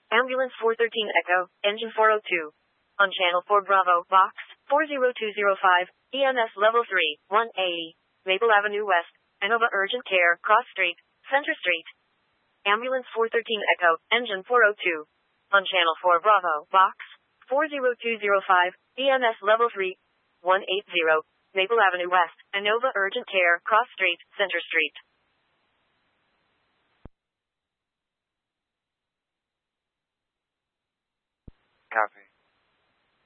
Ambulance 413 Echo, Engine 402. On Channel 4 Bravo, Box 40205, EMS Level 3, 1AE, Maple Avenue West, Inova Urgent Care, Cross Street, Center Street. Ambulance 413 Echo, Engine 402. On Channel 4 Bravo, Box 40205, EMS Level 3, 180, Maple Avenue West, Inova Urgent Care, Cross Street, Center Street.